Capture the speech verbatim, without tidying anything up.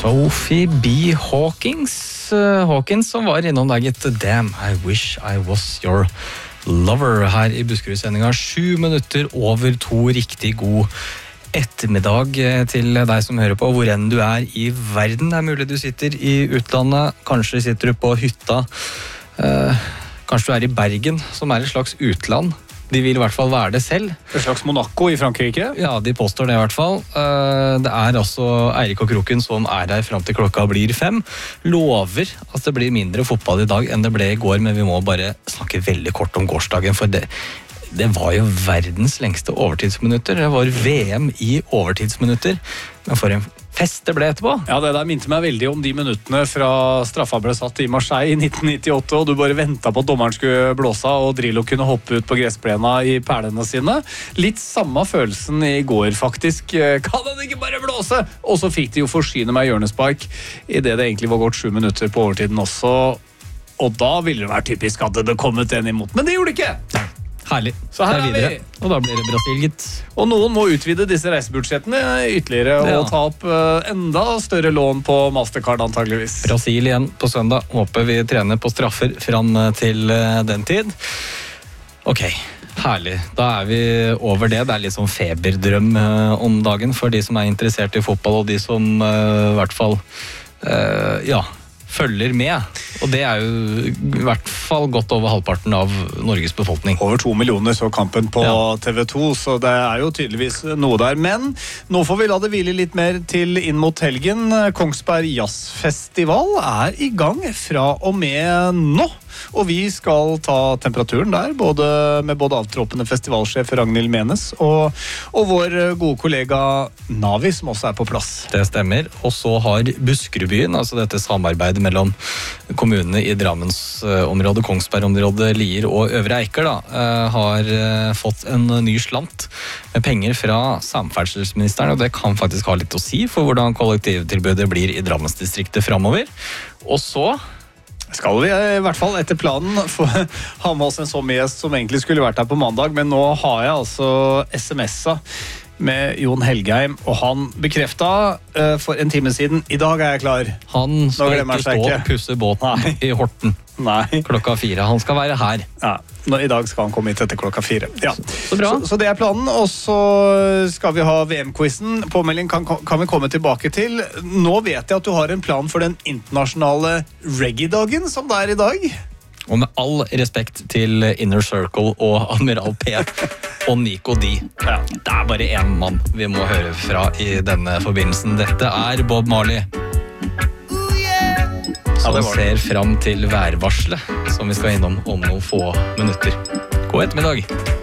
Sophie B. Hawkins, uh, Hawkins som var innom der, gitt. Damn, I wish I was your lover her i Buskerud-sendinga. Sju minutter over to, riktig god ettermiddag til deg som hører på, hvor enn du er i verden. Det er mulig du sitter i utlandet, kanskje sitter du på hytta, uh, kanskje du er i Bergen, som er et slags utland. De vil i hvert fall være det selv. Et slags Monaco i Frankrike? Ja, de påstår det i hvert fall. Det er altså Eirik og Kroken som er her frem til klokka blir fem. Lover at det blir mindre fotball i dag enn det ble i går, men vi må bare snakke veldig kort om gårsdagen, for det, det var jo verdens lengste overtidsminutter. Det var V M i overtidsminutter. Men for en fest det ble etterpå. Ja, det der minte meg veldig om de minuttene fra straffa ble satt i Marseille i nitten nittiåtte, og du bare ventet på at dommeren skulle blåse og Drillo kunne hoppe ut på gressplena i perlene sine. Litt samme følelsen i går faktisk. Kan den ikke bare blåse? Og så fikk de jo forsyne meg hjørnespark i det det egentlig var gått sju minutter på overtiden også. Og da ville det være typisk at det kommet en imot, men det gjorde det ikke. Herlig. Så her er vi. Og da blir det Brasil, gitt. Og noen må utvide disse reisebudsjettene ytterligere og ja. ta opp enda større lån på Mastercard antageligvis. Brasil igjen på søndag. Håper vi trener på straffer fram til den tid. Ok, herlig. Da er vi over det. Det er litt sånn feberdrøm om dagen for de som er interessert i fotball, og de som i hvert fall, ja, følger med. Og det er jo i hvert fall godt over halvparten av Norges befolkning. Over to millioner så kampen på ja. T V to, så det er jo tydeligvis noe der. Men nå får vi la det hvile litt mer til inn mot helgen. Kongsberg Jazzfestival er i gang fra og med nå. Og vi skal ta temperaturen der, både, med både avtroppende festivalsjef Ragnhild Menes og, og vår gode kollega Navi, som også er på plass. Det stemmer. Og så har Buskerudbyen, altså dette samarbeidet mellom kommunene i Drammensområdet, Kongsberg-området, Lier og Øvre Eiker, da, har fått en ny slant med penger fra samferdselsministeren, og det kan faktisk ha litt å si for hvordan kollektivtilbudet blir i Drammensdistriktet fremover. Og så skal vi i hvert fall etter planen få ha med oss en sånn gjest som egentlig skulle vært her på mandag, men nå har jeg altså sms'a med Jon Helgheim, og han bekreftet uh, for en time siden, i dag er jeg klar. Han skal ikke stå og pusse båten Nei. I Horten. Nei. Klokka fire. Han skal være her. Ja, nå, i dag skal han komme hit etter klokka fire. Ja. Så, bra. Så, så det er planen, og så skal vi ha V M-quizen. Påmelding kan, kan vi komme tilbake til. Nå vet jeg at du har en plan for den internasjonale reggae-dagen som det er i dag. Og med all respekt til Inner Circle og Admiral P og Nico D. Ja. Det er bare en mann vi må høre fra i denne forbindelsen. Dette er Bob Marley. Som ja, ser fram til værvarselet, som vi skal innom om noen få minutter. God ettermiddag.